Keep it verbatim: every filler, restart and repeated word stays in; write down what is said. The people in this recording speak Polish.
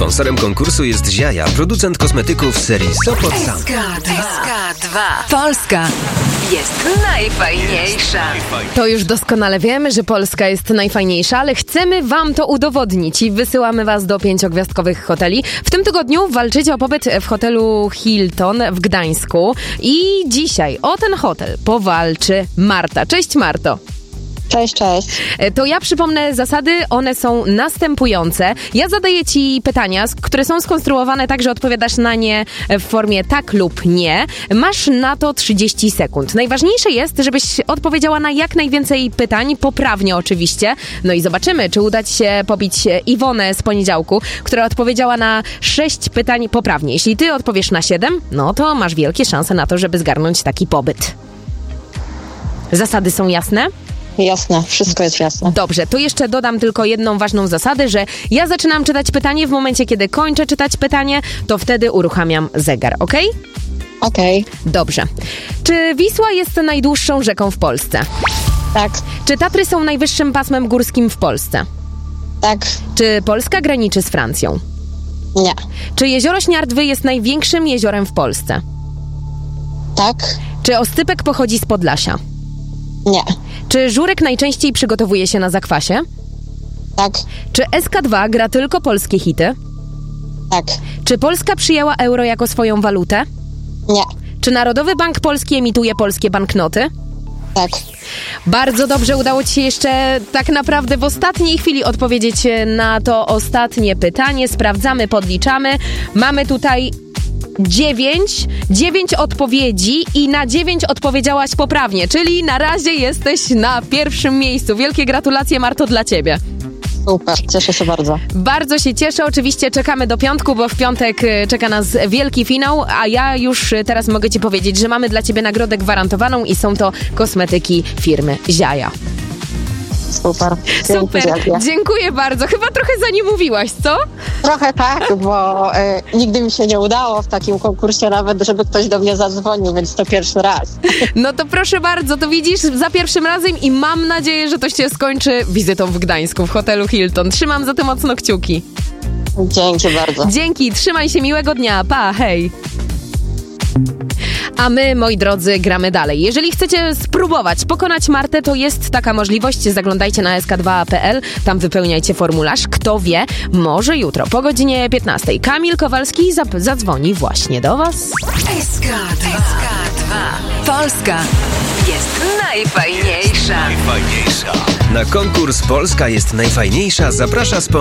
Sponsorem konkursu jest Ziaja, producent kosmetyków serii Sopot Sam. S K dwa. Polska jest najfajniejsza. To już doskonale wiemy, że Polska jest najfajniejsza, ale chcemy wam to udowodnić i wysyłamy was do pięciogwiazdkowych hoteli. W tym tygodniu walczycie o pobyt w hotelu Hilton w Gdańsku i dzisiaj o ten hotel powalczy Marta. Cześć Marto. Cześć, cześć. To ja przypomnę zasady, one są następujące. Ja zadaję ci pytania, które są skonstruowane tak, że odpowiadasz na nie w formie tak lub nie. Masz na to trzydzieści sekund. Najważniejsze jest, żebyś odpowiedziała na jak najwięcej pytań, poprawnie oczywiście. No i zobaczymy, czy uda ci się pobić Iwonę z poniedziałku, która odpowiedziała na sześć pytań poprawnie. Jeśli ty odpowiesz na siedem, no to masz wielkie szanse na to, żeby zgarnąć taki pobyt. Zasady są jasne? Jasne, wszystko jest jasne. Dobrze, to jeszcze dodam tylko jedną ważną zasadę, że ja zaczynam czytać pytanie, w momencie kiedy kończę czytać pytanie, to wtedy uruchamiam zegar, okej? Okej. Dobrze. Czy Wisła jest najdłuższą rzeką w Polsce? Tak, Czy Tatry są najwyższym pasmem górskim w Polsce? tak, Czy Polska graniczy z Francją? nie. Czy jezioro Śniardwy jest największym jeziorem w Polsce? Tak, Czy oscypek pochodzi z Podlasia? nie. Czy żurek najczęściej przygotowuje się na zakwasie? Tak, Czy S K dwa gra tylko polskie hity? tak, Czy Polska przyjęła euro jako swoją walutę? nie. Czy Narodowy Bank Polski emituje polskie banknoty? Tak, Bardzo dobrze, udało ci się jeszcze tak naprawdę w ostatniej chwili odpowiedzieć na to ostatnie pytanie. Sprawdzamy, podliczamy. Mamy tutaj dziewięć, dziewięć odpowiedzi i na dziewięć odpowiedziałaś poprawnie, czyli na razie jesteś na pierwszym miejscu. Wielkie gratulacje, Marto, dla ciebie. super, cieszę się bardzo. Bardzo się cieszę, oczywiście czekamy do piątku, bo w piątek y, czeka nas wielki finał, a ja już y, teraz mogę ci powiedzieć, że mamy dla ciebie nagrodę gwarantowaną i są to kosmetyki firmy Ziaja. Super. Super, Dziękuję. dziękuję bardzo. Chyba trochę za nie mówiłaś, co? Trochę tak, bo e, nigdy mi się nie udało w takim konkursie nawet, żeby ktoś do mnie zadzwonił, więc to pierwszy raz. No to proszę bardzo, to widzisz za pierwszym razem i mam nadzieję, że to się skończy wizytą w Gdańsku, w hotelu Hilton. Trzymam za to mocno kciuki. Dzięki bardzo. Dzięki, trzymaj się, miłego dnia, pa, hej. A my, moi drodzy, gramy dalej. Jeżeli chcecie spróbować pokonać Martę, to jest taka możliwość. Zaglądajcie na S K dwa kropka P L, tam wypełniajcie formularz. Kto wie, może jutro po godzinie piętnastej Kamil Kowalski zap- zadzwoni właśnie do was. S K dwa. Polska jest najfajniejsza. Na konkurs Polska jest najfajniejsza zaprasza sponsor.